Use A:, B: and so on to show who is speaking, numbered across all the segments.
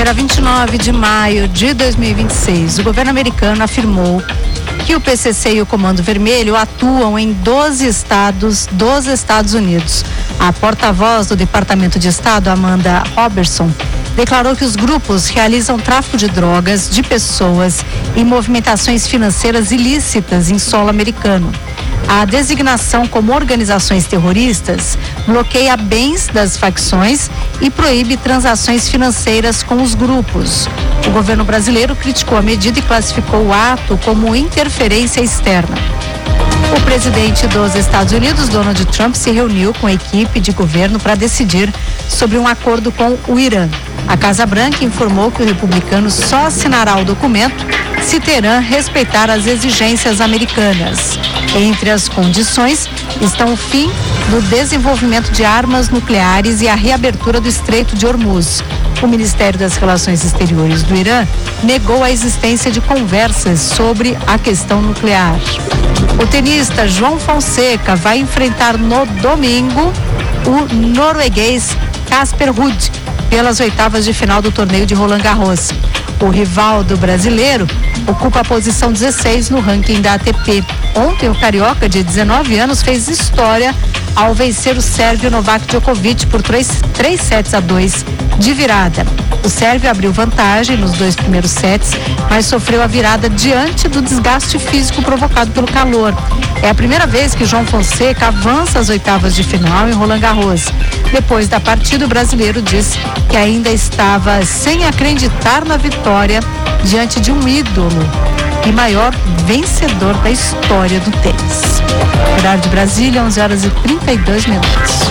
A: Dia 29 de maio de 2026, o governo americano afirmou que o PCC e o Comando Vermelho atuam em 12 estados dos Estados Unidos. A porta-voz do Departamento de Estado, Amanda Robertson, declarou que os grupos realizam tráfico de drogas, de pessoas e movimentações financeiras ilícitas em solo americano. A designação como organizações terroristas bloqueia bens das facções e proíbe transações financeiras com os grupos. O governo brasileiro criticou a medida e classificou o ato como interferência externa. O presidente dos Estados Unidos, Donald Trump, se reuniu com a equipe de governo para decidir sobre um acordo com o Irã. A Casa Branca informou que o republicano só assinará o documento se Teherã respeitar as exigências americanas. Entre as condições estão o fim do desenvolvimento de armas nucleares e a reabertura do Estreito de Hormuz. O Ministério das Relações Exteriores do Irã negou a existência de conversas sobre a questão nuclear. O tenista João Fonseca vai enfrentar no domingo o norueguês Casper Ruud pelas oitavas de final do torneio de Roland Garros. O rival do brasileiro ocupa a posição 16 no ranking da ATP. Ontem, o carioca de 19 anos fez história ao vencer o sérvio Novak Djokovic por 3-2 de virada. O sérvio abriu vantagem nos 2 primeiros sets, mas sofreu a virada diante do desgaste físico provocado pelo calor. É a primeira vez que João Fonseca avança às oitavas de final em Roland Garros. Depois da partida, o brasileiro disse que ainda estava sem acreditar na vitória diante de um ídolo e maior vencedor da história do tênis. Horário de Brasília, 11h32.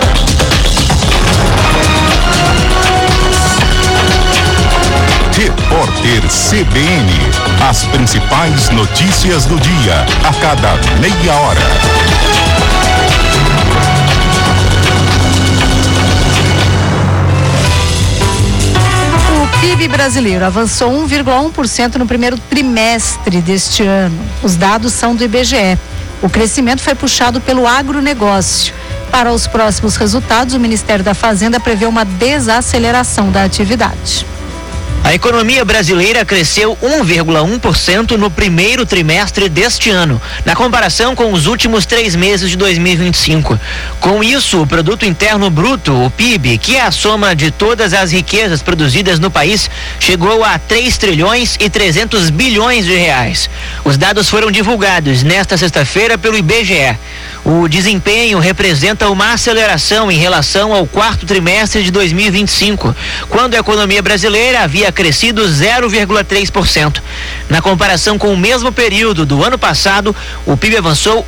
B: Repórter CBN. As principais notícias do dia, a cada meia hora.
A: O PIB brasileiro avançou 1,1% no primeiro trimestre deste ano. Os dados são do IBGE. O crescimento foi puxado pelo agronegócio. Para os próximos resultados, o Ministério da Fazenda prevê uma desaceleração da atividade.
C: A economia brasileira cresceu 1,1% no primeiro trimestre deste ano, na comparação com os últimos 3 meses de 2025. Com isso, o Produto Interno Bruto, o PIB, que é a soma de todas as riquezas produzidas no país, chegou a 3 trilhões e 300 bilhões de reais. Os dados foram divulgados nesta sexta-feira pelo IBGE. O desempenho representa uma aceleração em relação ao quarto trimestre de 2025, quando a economia brasileira havia crescido 0,3%. Na comparação com o mesmo período do ano passado, o PIB avançou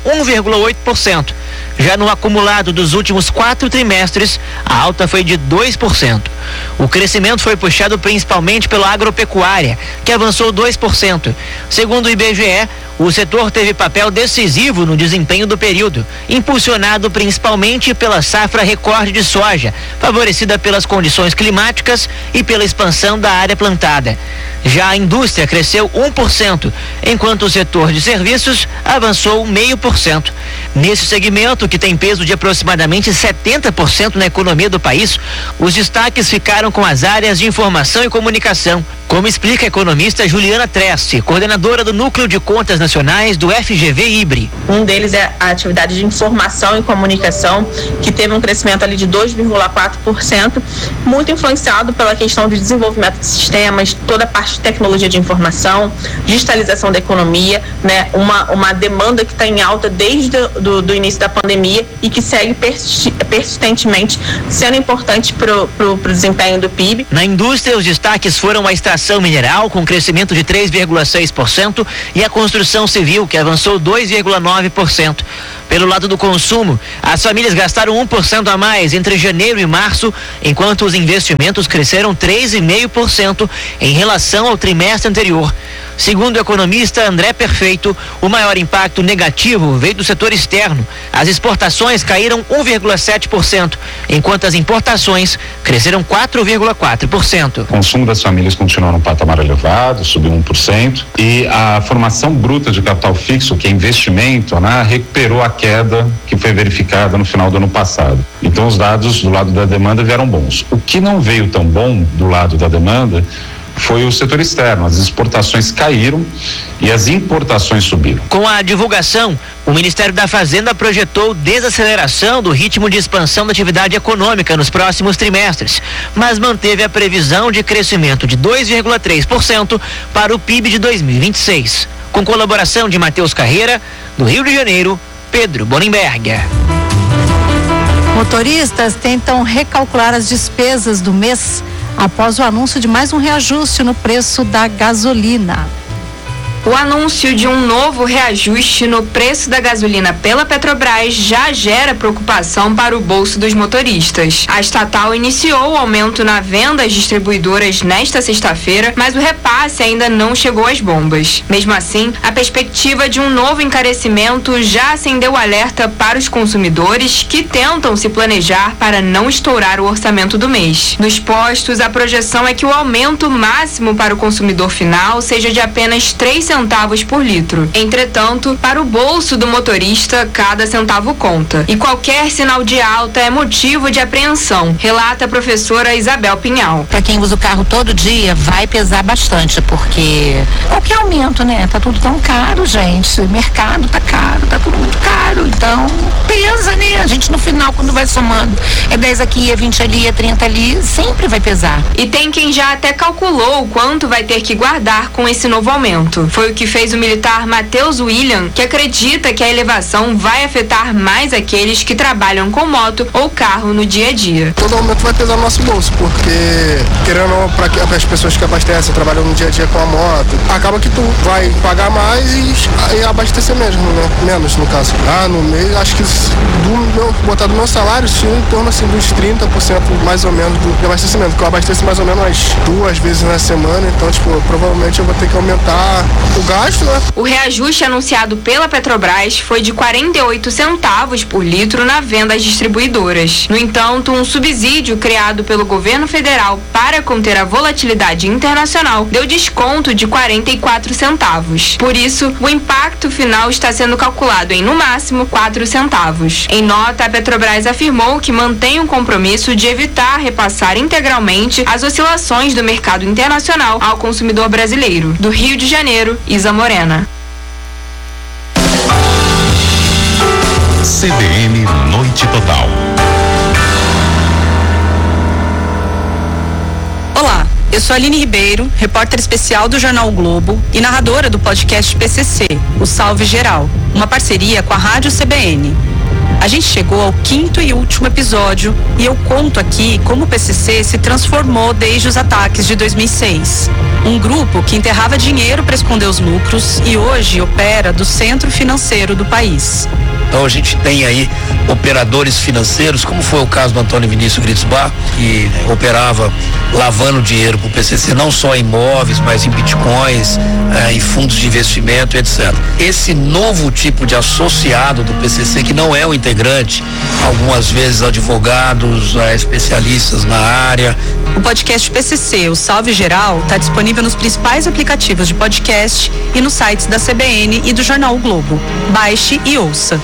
C: 1,8%. Já no acumulado dos últimos 4 trimestres, a alta foi de 2%. O crescimento foi puxado principalmente pela agropecuária, que avançou 2%. Segundo o IBGE, o setor teve papel decisivo no desempenho do período, impulsionado principalmente pela safra recorde de soja, favorecida pelas condições climáticas e pela expansão da área plantada. Já a indústria cresceu 1%, enquanto o setor de serviços avançou 0,5%. Nesse segmento, que tem peso de aproximadamente 70% na economia do país, os destaques ficaram com as áreas de informação e comunicação, como explica a economista Juliana Treste, coordenadora do Núcleo de Contas Nacionais do FGV-IBRE.
D: Um deles é a atividade de informação e comunicação, que teve um crescimento ali de 2,4%, muito influenciado pela questão de desenvolvimento de sistemas, toda a parte de tecnologia de informação, digitalização da economia, né? Uma demanda que está em alta desde do início da pandemia e que segue persistentemente sendo importante para o desempenho do PIB.
C: Na indústria, os destaques foram a extração mineral, com crescimento de 3,6%, e a construção civil, que avançou 2,9%. Pelo lado do consumo, as famílias gastaram 1% a mais entre janeiro e março, enquanto os investimentos cresceram 3,5% em relação ao trimestre anterior. Segundo o economista André Perfeito, o maior impacto negativo veio do setor externo. As exportações caíram 1,7%, enquanto as importações cresceram 4,4%.
E: O consumo das famílias continuou num patamar elevado, subiu 1%, e a formação bruta de capital fixo, que é investimento, né, recuperou a queda que foi verificada no final do ano passado. Então os dados do lado da demanda vieram bons. O que não veio tão bom do lado da demanda foi o setor externo. As exportações caíram e as importações subiram.
C: Com a divulgação, o Ministério da Fazenda projetou desaceleração do ritmo de expansão da atividade econômica nos próximos trimestres, mas manteve a previsão de crescimento de 2,3% para o PIB de 2026. Com colaboração de Matheus Carreira, do Rio de Janeiro, Pedro Bonenberger.
A: Motoristas tentam recalcular as despesas do mês após o anúncio de mais um reajuste no preço da gasolina.
F: O anúncio de um novo reajuste no preço da gasolina pela Petrobras já gera preocupação para o bolso dos motoristas. A estatal iniciou o aumento na venda às distribuidoras nesta sexta-feira, mas o repasse ainda não chegou às bombas. Mesmo assim, a perspectiva de um novo encarecimento já acendeu alerta para os consumidores que tentam se planejar para não estourar o orçamento do mês. Nos postos, a projeção é que o aumento máximo para o consumidor final seja de apenas 3 centavos por litro. Entretanto, para o bolso do motorista, cada centavo conta. E qualquer sinal de alta é motivo de apreensão, relata a professora Isabel Pinhal.
G: Para quem usa o carro todo dia, vai pesar bastante, porque qualquer aumento, né? Tá tudo tão caro, gente. O mercado tá caro, tá tudo muito caro. Então, pesa, né? A gente no final, quando vai somando, é 10 aqui, é 20 ali, é 30 ali, sempre vai pesar.
F: E tem quem já até calculou o quanto vai ter que guardar com esse novo aumento. Foi o que fez o militar Matheus William, que acredita que a elevação vai afetar mais aqueles que trabalham com moto ou carro no dia a dia.
H: Todo aumento vai pesar no nosso bolso, porque querendo ou não, para as pessoas que abastecem, trabalham no dia a dia com a moto, acaba que tu vai pagar mais e abastecer mesmo, né? Menos no caso. No mês, acho que botar do meu salário, sim, em torno assim dos 30% mais ou menos do abastecimento, porque eu abasteço mais ou menos umas 2 vezes na semana, então provavelmente eu vou ter que aumentar o gasto, né?
F: O reajuste anunciado pela Petrobras foi de 48 centavos por litro na venda às distribuidoras. No entanto, um subsídio criado pelo governo federal para conter a volatilidade internacional deu desconto de 44 centavos. Por isso, o impacto final está sendo calculado em, no máximo, 4 centavos. Em nota, a Petrobras afirmou que mantém o compromisso de evitar repassar integralmente as oscilações do mercado internacional ao consumidor brasileiro. Do Rio de Janeiro, Isa Morena.
B: CBN Noite Total.
I: Olá, eu sou Aline Ribeiro, repórter especial do Jornal o Globo e narradora do podcast PCC, o Salve Geral, uma parceria com a Rádio CBN. A gente chegou ao 5º e último episódio e eu conto aqui como o PCC se transformou desde os ataques de 2006. Um grupo que enterrava dinheiro para esconder os lucros e hoje opera do centro financeiro do país.
J: Então a gente tem aí operadores financeiros, como foi o caso do Antônio Vinícius Gritzbach, que operava lavando dinheiro para o PCC, não só em imóveis, mas em bitcoins, em fundos de investimento, etc. Esse novo tipo de associado do PCC, que não é o integrante, algumas vezes advogados, especialistas na área.
I: O podcast PCC, o Salve Geral, está disponível nos principais aplicativos de podcast e nos sites da CBN e do Jornal o Globo. Baixe e ouça.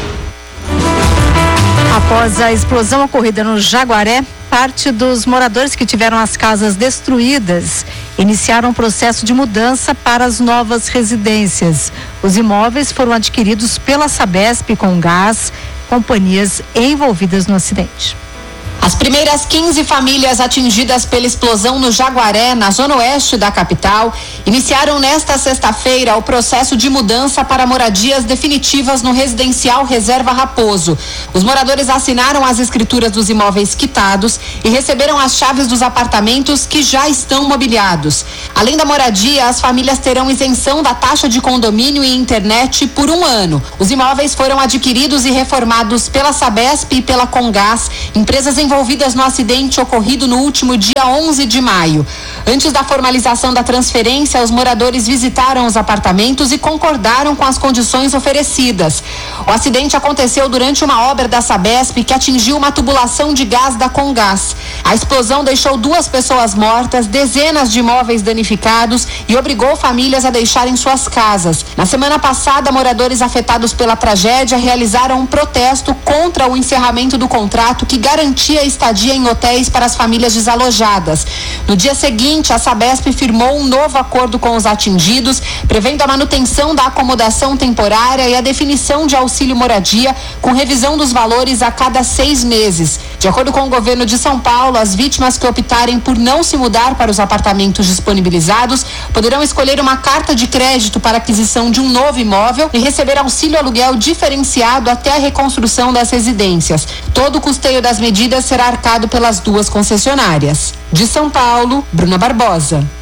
A: Após a explosão ocorrida no Jaguaré, parte dos moradores que tiveram as casas destruídas iniciaram um processo de mudança para as novas residências. Os imóveis foram adquiridos pela Sabesp com gás, companhias envolvidas no acidente.
K: As primeiras 15 famílias atingidas pela explosão no Jaguaré, na zona oeste da capital, iniciaram nesta sexta-feira o processo de mudança para moradias definitivas no residencial Reserva Raposo. Os moradores assinaram as escrituras dos imóveis quitados e receberam as chaves dos apartamentos que já estão mobiliados. Além da moradia, as famílias terão isenção da taxa de condomínio e internet por 1 ano. Os imóveis foram adquiridos e reformados pela Sabesp e pela Comgás, empresas envolvidas no acidente ocorrido no último dia 11 de maio. Antes da formalização da transferência, os moradores visitaram os apartamentos e concordaram com as condições oferecidas. O acidente aconteceu durante uma obra da Sabesp que atingiu uma tubulação de gás da Comgás. A explosão deixou 2 pessoas mortas, dezenas de imóveis danificados e obrigou famílias a deixarem suas casas. Na semana passada, moradores afetados pela tragédia realizaram um protesto contra o encerramento do contrato que garantia moradia e estadia em hotéis para as famílias desalojadas. No dia seguinte, a Sabesp firmou um novo acordo com os atingidos, prevendo a manutenção da acomodação temporária e a definição de auxílio moradia, com revisão dos valores a cada 6 meses. De acordo com o governo de São Paulo, as vítimas que optarem por não se mudar para os apartamentos disponibilizados poderão escolher uma carta de crédito para aquisição de um novo imóvel e receber auxílio aluguel diferenciado até a reconstrução das residências. Todo o custeio das medidas será arcado pelas 2 concessionárias. De São Paulo, Bruna Barbosa.